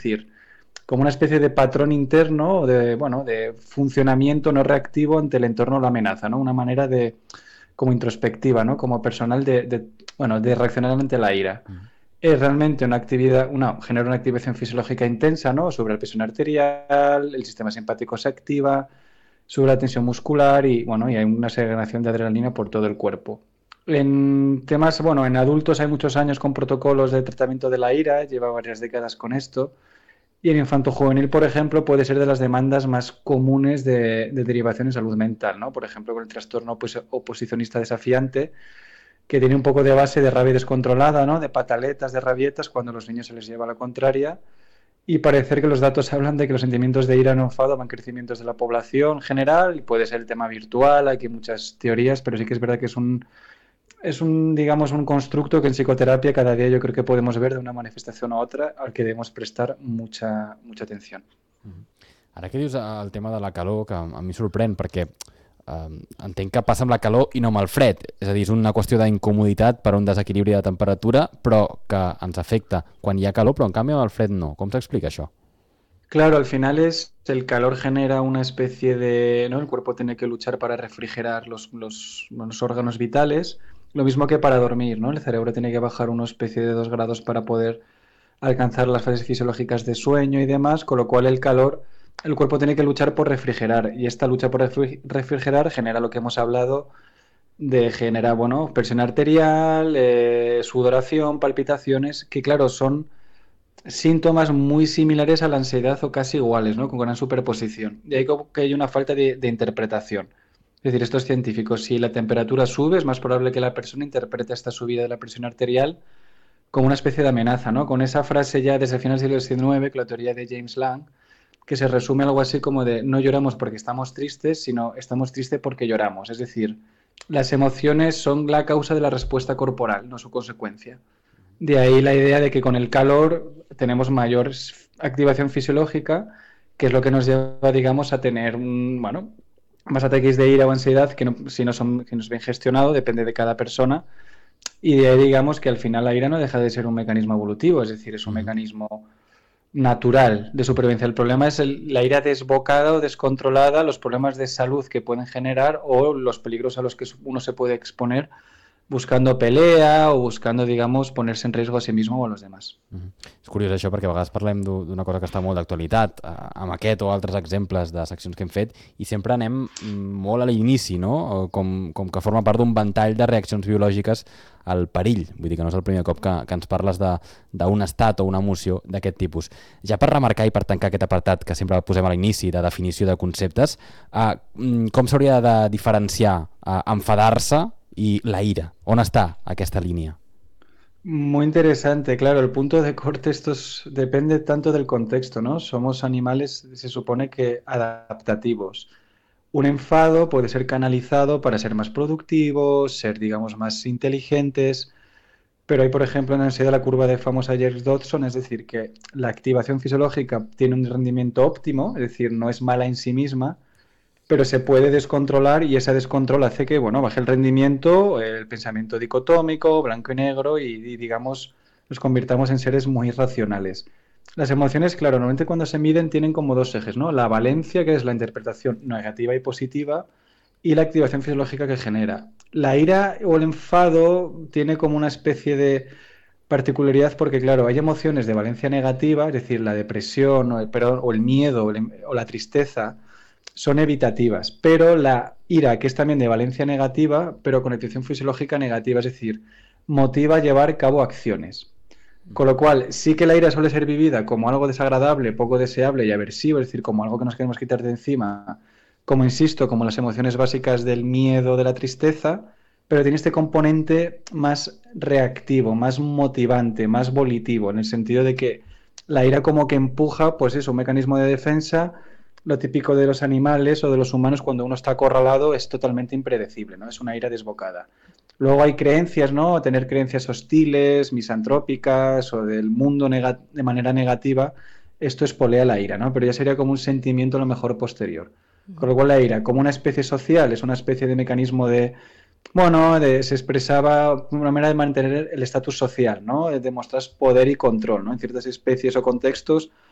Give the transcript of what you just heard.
decir, como una especie de patrón interno o de funcionamiento no reactivo ante el entorno o la amenaza, ¿no? Una manera de, como introspectiva, ¿no? Como personal de reaccionar ante la ira. Es realmente una actividad, genera una activación fisiológica intensa, ¿no? Sobre la presión arterial, el sistema simpático se activa, sube la tensión muscular y hay una segregación de adrenalina por todo el cuerpo. En adultos hay muchos años con protocolos de tratamiento de la ira, lleva varias décadas con esto. Y en infanto juvenil, por ejemplo, puede ser de las demandas más comunes de derivación en salud mental, ¿no? Por ejemplo, con el trastorno oposicionista desafiante, que tiene un poco de base de rabia descontrolada, ¿no? De pataletas, de rabietas, cuando a los niños se les lleva a la contraria. Y parecer que los datos hablan de que los sentimientos de ira o enfado van crecimientos de la población general, y puede ser el tema virtual, aquí hay muchas teorías, pero sí que es verdad que digamos, un constructo que en psicoterapia cada día yo creo que podemos ver de una manifestación a otra al que debemos prestar mucha atención. Ara que dius el tema de la calor, que a mi sorprèn, perquè entenc que passa amb la calor i no amb el fred. És a dir, és una qüestió d'incomoditat per un desequilibri de temperatura, però que ens afecta quan hi ha calor, però en canvi amb el fred no. Com s'explica això? Claro, al final el calor genera una especie de, ¿no? El cuerpo tiene que luchar para refrigerar los órganos vitales, lo mismo que para dormir, ¿no? El cerebro tiene que bajar una especie de 2 grados para poder alcanzar las fases fisiológicas de sueño y demás, con lo cual el cuerpo tiene que luchar por refrigerar, y esta lucha por refrigerar genera lo que hemos hablado genera, presión arterial, sudoración, palpitaciones, que claro, son síntomas muy similares a la ansiedad o casi iguales, ¿no? Con gran superposición. Y ahí como que hay una falta de interpretación. Es decir, esto es científico. Si la temperatura sube, es más probable que la persona interprete esta subida de la presión arterial como una especie de amenaza, ¿no? Con esa frase ya desde finales del siglo XIX, con la teoría de James Lang, que se resume algo así como de no lloramos porque estamos tristes, sino estamos tristes porque lloramos. Es decir, las emociones son la causa de la respuesta corporal, no su consecuencia. De ahí la idea de que con el calor tenemos mayor activación fisiológica, que es lo que nos lleva, digamos, a tener más ataques de ira o ansiedad si no es bien gestionado, depende de cada persona. Y de ahí digamos que al final la ira no deja de ser un mecanismo evolutivo, es decir, es un mecanismo natural de supervivencia. El problema es la ira desbocada o descontrolada, los problemas de salud que pueden generar o los peligros a los que uno se puede exponer buscando pelea o buscando, digamos, ponerse en riesgo a sí mismo o a los demás. És curiós això, perquè a vegades parlem d'una cosa que està molt d'actualitat, amb aquest o altres exemples de seccions que hem fet, i sempre anem molt a l'inici, no? Com que forma part d'un ventall de reaccions biològiques al perill. Vull dir que no és el primer cop que ens parles d'un estat o una emoció d'aquest tipus. Ja per remarcar i per tancar aquest apartat que sempre posem a l'inici de definició de conceptes, com s'hauria de diferenciar enfadar-se y la ira? ¿On está aquesta línea? Muy interesante, claro, el punto de corte depende tanto del contexto, ¿no? Somos animales, se supone que adaptativos. Un enfado puede ser canalizado para ser más productivos, ser, digamos, más inteligentes, pero hay, por ejemplo, en la ansiedad la curva de famosa Yerkes-Dodson, es decir, que la activación fisiológica tiene un rendimiento óptimo, es decir, no es mala en sí misma, pero se puede descontrolar y ese descontrol hace que, baje el rendimiento, el pensamiento dicotómico, blanco y negro y digamos, nos convirtamos en seres muy irracionales. Las emociones, claro, normalmente cuando se miden tienen como 2 ejes, ¿no? La valencia, que es la interpretación negativa y positiva, y la activación fisiológica que genera. La ira o el enfado tiene como una especie de particularidad porque, claro, hay emociones de valencia negativa, es decir, la depresión o el miedo o la tristeza, son evitativas, pero la ira, que es también de valencia negativa, pero con activación fisiológica negativa, es decir, motiva a llevar a cabo acciones. Con lo cual, sí que la ira suele ser vivida como algo desagradable, poco deseable y aversivo, es decir, como algo que nos queremos quitar de encima, como insisto, como las emociones básicas del miedo, de la tristeza, pero tiene este componente más reactivo, más motivante, más volitivo, en el sentido de que la ira como que empuja, pues es un mecanismo de defensa. Lo típico de los animales o de los humanos cuando uno está acorralado es totalmente impredecible, ¿no? Es una ira desbocada. Luego hay creencias, ¿no? Tener creencias hostiles, misantrópicas o del mundo de manera negativa, esto espolea la ira, ¿no? Pero ya sería como un sentimiento a lo mejor posterior. Con lo cual la ira, como una especie social, es una especie de mecanismo se expresaba una manera de mantener el estatus social, ¿no? De demostrar poder y control, ¿no? En ciertas especies o contextos,